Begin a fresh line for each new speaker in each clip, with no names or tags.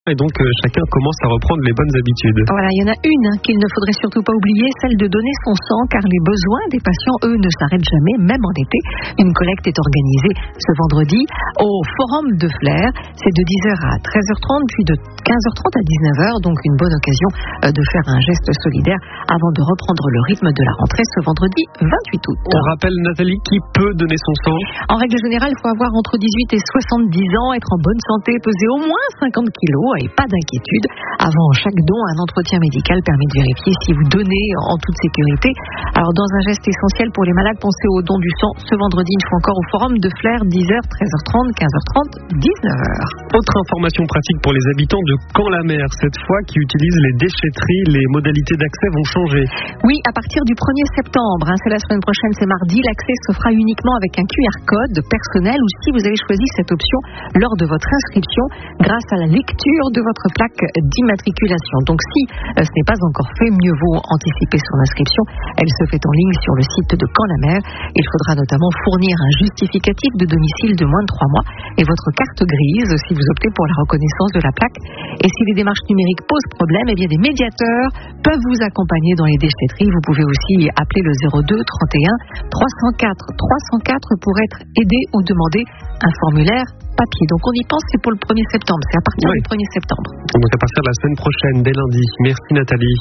Et donc chacun commence à reprendre les bonnes habitudes.
Voilà, il y en a une qu'il ne faudrait surtout pas oublier, celle de donner son sang, car les besoins des patients, eux, ne s'arrêtent jamais, même en été. Une collecte est organisée ce vendredi au Forum de Flers. C'est de 10h à 13h30, puis de 15h30 à 19h, donc une bonne occasion de faire un geste solidaire avant de reprendre le rythme de la rentrée ce vendredi 28 août.
On rappelle, Nathalie, qui peut donner son sang?
En règle générale, il faut avoir entre 18 et 70 ans, être en bonne santé, peser au moins 50 kilos et pas d'inquiétude. Avant chaque don, un entretien médical permet de vérifier si vous donnez en toute sécurité. Alors, dans un geste essentiel pour les malades, pensez au don du sang ce vendredi, une fois encore, au Forum de Flers, 10h, 13h30, 15h30, 19h.
Autre information pratique pour les habitants de Caen-la-Mer, cette fois, qui utilisent les déchetteries, les modalités d'accès vont changer.
Oui, à partir du 1er septembre, c'est la semaine prochaine, c'est mardi, l'accès se fera uniquement avec un QR code personnel ou si vous avez choisi cette option lors de votre inscription grâce à la lecture de votre plaque d'immatriculation. Donc si ce n'est pas encore fait, mieux vaut anticiper son inscription. Elle se fait en ligne sur le site de Caen-la-Mer. Il faudra notamment fournir un justificatif de domicile de moins de 3 mois et votre carte grise si vous optez pour la reconnaissance de la plaque. Et si les démarches numériques posent problème, eh bien des médiateurs peuvent vous accompagner dans les déchetteries. Vous pouvez aussi appeler le 02 31 304 304 pour être aidé ou demander un formulaire papier. Donc on y pense, c'est pour le 1er septembre. C'est à partir du 1er septembre.
Donc à partir de la semaine prochaine, dès lundi. Merci Nathalie.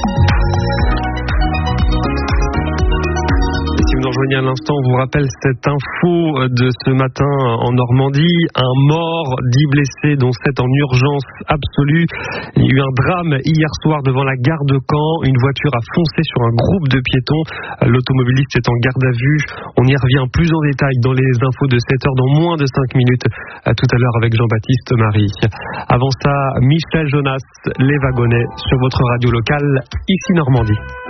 Si vous nous rejoignez à l'instant, on vous rappelle cette info de ce matin en Normandie. Un mort, 10 blessés, dont 7 en urgence absolue. Il y a eu un drame hier soir devant la gare de Caen. Une voiture a foncé sur un groupe de piétons. L'automobiliste est en garde à vue. On y revient plus en détail dans les infos de 7h, dans moins de 5 minutes. À tout à l'heure avec Jean-Baptiste Marie. Avant ça, Michel Jonas, Les Wagonnets, sur votre radio locale, ici Normandie.